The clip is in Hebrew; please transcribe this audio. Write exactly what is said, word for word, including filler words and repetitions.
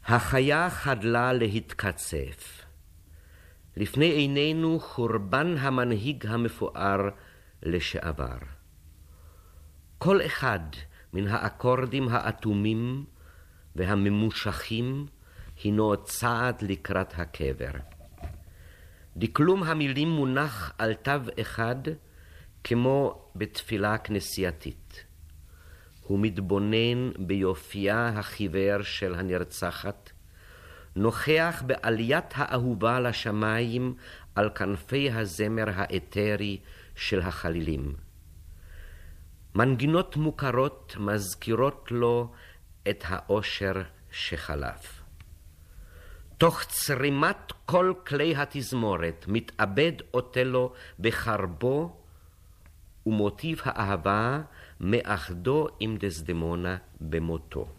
החיה חדלה להתקצף. לפני עינינו חורבן המנהיג המפואר לשעבר. כל אחד מן האקורדים האטומים והממושכים הינו צעד לקראת הקבר. דקלום המילים מונח על תו אחד כמו בתפילה כנסייתית. הוא מתבונן ביופייה החיוור של הנרצחת, נוכח בעליית האהובה לשמיים על כנפי הזמר האתרי של החלילים. מנגינות מוכרות מזכירות לו את האושר שחלף. תוך צרימת כל כלי התזמורת מתאבד אוטלו בחרבו, ומוטיב האהבה מאחדו עם דסדמונה במותו.